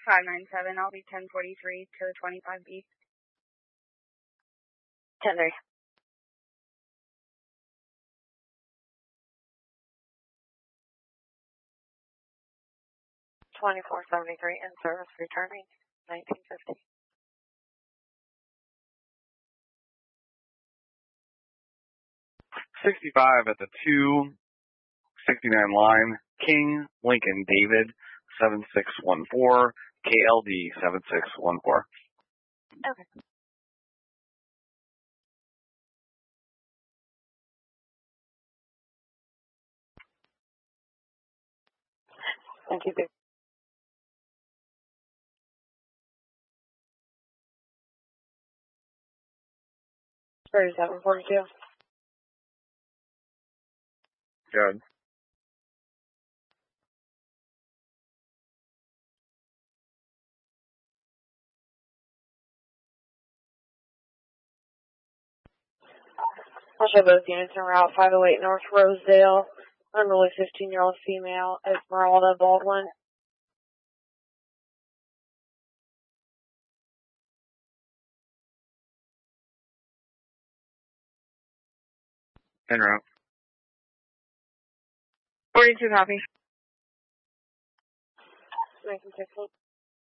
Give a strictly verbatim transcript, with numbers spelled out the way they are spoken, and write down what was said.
five nine seven, I'll be ten forty-three to twenty-five B. ten three. twenty-four seventy-three in service returning nineteen fifty. sixty-five at the two sixty-nine line, King Lincoln David seven six one four, K L D seven six one four. Okay. Thank you, babe. thirty-seven forty-two. Good. I'll show both units en route five oh eight North Rosedale. Unruly fifteen-year-old female, Esmeralda Baldwin. En route. forty-two copy. Making sixteen.